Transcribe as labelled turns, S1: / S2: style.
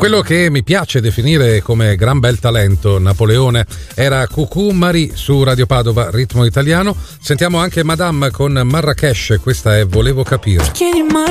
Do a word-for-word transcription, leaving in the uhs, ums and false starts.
S1: Quello che mi piace definire come gran bel talento Napoleone era Cucù Marie su Radio Padova, ritmo italiano. Sentiamo anche Madame con Marrakesh, questa è Volevo capire.
S2: Chiedi mai